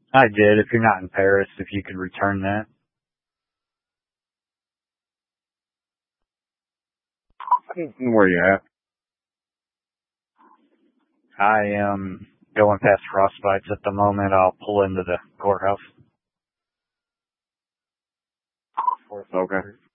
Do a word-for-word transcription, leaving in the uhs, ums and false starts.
I did. If you're not in Paris, if you could return that. Where you at? I am going past Frostbites at the moment. I'll pull into the courthouse. Okay.